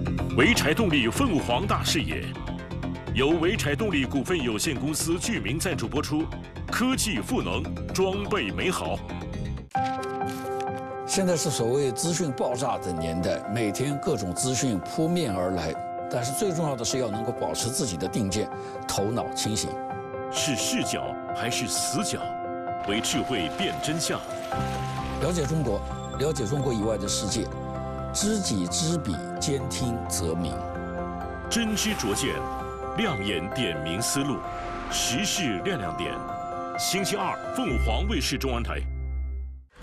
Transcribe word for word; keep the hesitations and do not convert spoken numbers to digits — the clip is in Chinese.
潍柴动力凤凰大视野，由潍柴动力股份有限公司居民赞助播出。科技赋能，装备美好。 现在是所谓资讯爆炸的年代，每天各种资讯扑面而来，但是最重要的是要能够保持自己的定见，头脑清醒。 是视角还是死角？为智慧辨真相。 了解中国，了解中国以外的世界。知己知彼，兼听则明。 真知灼见，亮眼点明思路，时事亮亮点。星期二，凤凰卫视中文台。